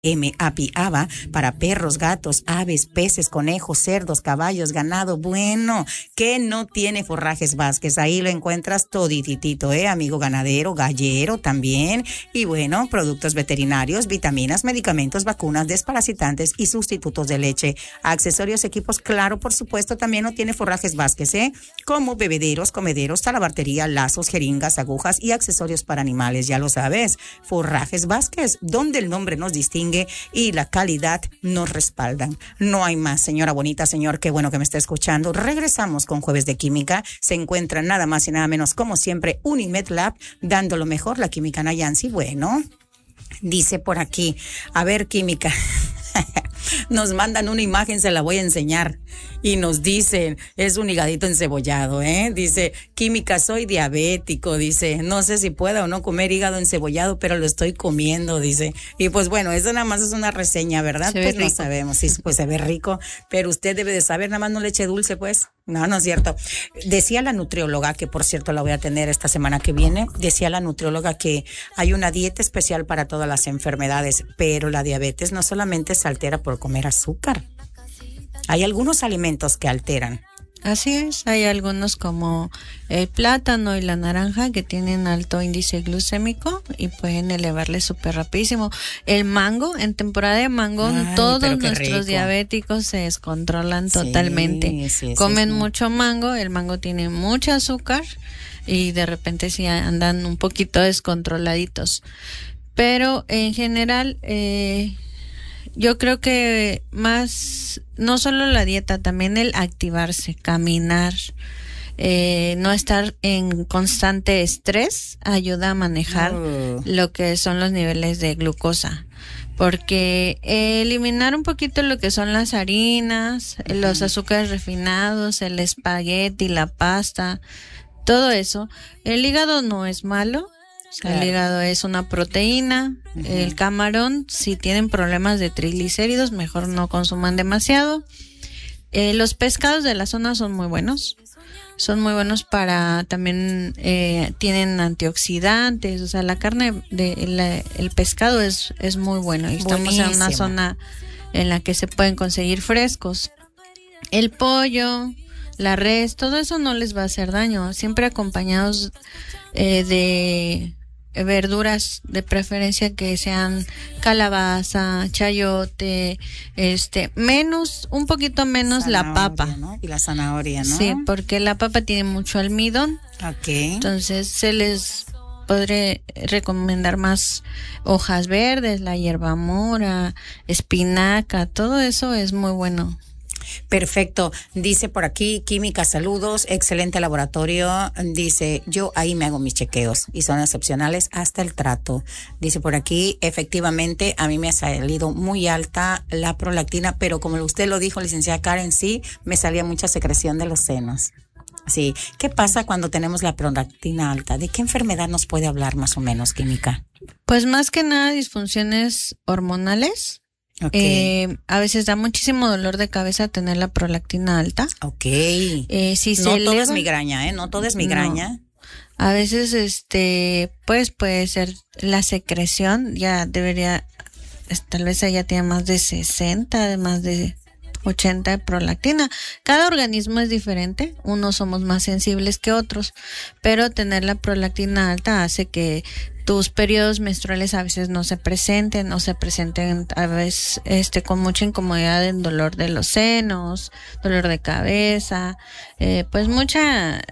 Api Ava para perros, gatos, aves, peces, conejos, cerdos, caballos, ganado. Bueno, que no tiene Forrajes Vázquez. Ahí lo encuentras todititito, amigo ganadero, gallero también. Y bueno, productos veterinarios, vitaminas, medicamentos, vacunas, desparasitantes y sustitutos de leche. Accesorios, equipos, claro, por supuesto, también lo tiene Forrajes Vázquez, como bebederos, comederos, talabartería, lazos, jeringas, agujas y accesorios para animales. Ya lo sabes, Forrajes Vázquez, donde el nombre nos distingue y la calidad nos respaldan. No hay más, señora bonita, señor, qué bueno que me está escuchando. Regresamos con Jueves de Química. Se encuentra nada más y nada menos, como siempre, Unimed Lab, dando lo mejor, la química Nayansi. Bueno, dice por aquí, a ver, química. Nos mandan una imagen, se la voy a enseñar. Y nos dicen, es un higadito encebollado, Dice, química, soy diabético, dice, no sé si pueda o no comer hígado encebollado, pero lo estoy comiendo, dice. Y pues bueno, eso nada más es una reseña, ¿verdad? Pues no sabemos, sí, pues se ve rico, pero usted debe de saber, nada más no le eche dulce, pues. No, no es cierto. Decía la nutrióloga, que por cierto la voy a tener esta semana que viene, decía la nutrióloga que hay una dieta especial para todas las enfermedades, pero la diabetes no solamente se altera por comer azúcar. Hay algunos alimentos que alteran. Así es, hay algunos como el plátano y la naranja que tienen alto índice glucémico y pueden elevarle súper rapidísimo. El mango, en temporada de mango, todos nuestros diabéticos se descontrolan totalmente. Sí, comen mucho mango, el mango tiene mucho azúcar y de repente sí andan un poquito descontroladitos. Pero en general, yo creo que más, no solo la dieta, también el activarse, caminar, no estar en constante estrés ayuda a manejar lo que son los niveles de glucosa. Porque eliminar un poquito lo que son las harinas, los azúcares refinados, el espagueti, la pasta, todo eso. El hígado no es malo. Claro. El hígado es una proteína. El camarón, si tienen problemas de triglicéridos, mejor no consuman demasiado. Los pescados de la zona son muy buenos. Son muy buenos para también, tienen antioxidantes. O sea, la carne el pescado es muy bueno. Y estamos en una zona en la que se pueden conseguir frescos. El pollo, la res, todo eso no les va a hacer daño. Siempre acompañados de verduras, de preferencia que sean calabaza, chayote, un poquito menos zanahoria, la papa, ¿no? Y la zanahoria, ¿no? Sí, porque la papa tiene mucho almidón. Okay. Entonces se les podré recomendar más hojas verdes, la hierba-mora, espinaca, todo eso es muy bueno. Perfecto. Dice por aquí, Química, saludos, excelente laboratorio. Dice, yo ahí me hago mis chequeos y son excepcionales hasta el trato. Dice por aquí, efectivamente, a mí me ha salido muy alta la prolactina, pero como usted lo dijo, licenciada Karen, sí, me salía mucha secreción de los senos. Sí. ¿Qué pasa cuando tenemos la prolactina alta? ¿De qué enfermedad nos puede hablar más o menos, Química? Pues más que nada disfunciones hormonales. Okay. A veces da muchísimo dolor de cabeza tener la prolactina alta. Okay. Si no todo es migraña, no todo es migraña. No. A veces, pues puede ser la secreción, ya debería, tal vez ella tiene más de 60, más de 80 de prolactina. Cada organismo es diferente, unos somos más sensibles que otros, pero tener la prolactina alta hace que tus periodos menstruales a veces no se presenten, o se presenten a veces con mucha incomodidad en dolor de los senos, dolor de cabeza, pues mucha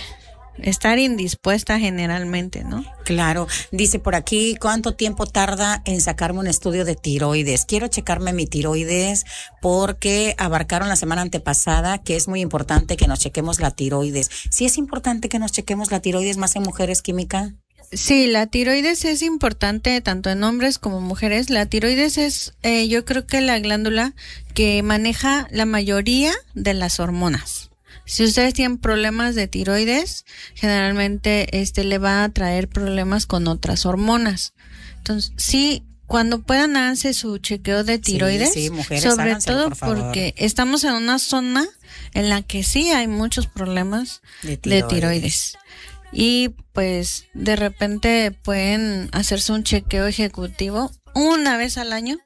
estar indispuesta generalmente, ¿no? Claro. Dice por aquí, ¿cuánto tiempo tarda en sacarme un estudio de tiroides? Quiero checarme mi tiroides porque abarcaron la semana antepasada que es muy importante que nos chequemos la tiroides. ¿Sí es importante que nos chequemos la tiroides más en mujeres, Química? Sí, la tiroides es importante tanto en hombres como mujeres. La tiroides es, yo creo que la glándula que maneja la mayoría de las hormonas. Si ustedes tienen problemas de tiroides, generalmente le va a traer problemas con otras hormonas. Entonces, sí, cuando puedan hacer su chequeo de tiroides, sí, mujeres, sobre todo por favor, porque estamos en una zona en la que sí hay muchos problemas de tiroides. Y pues de repente pueden hacerse un chequeo ejecutivo una vez al año